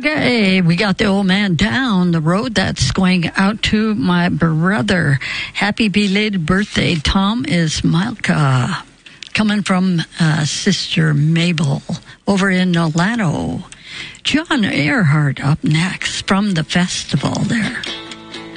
Okay, we got the old man down the road. That's going out to my brother. Happy belated birthday. Tom Ismailka. Coming from Sister Mabel over in Nolano. John Earhart up next from the festival there.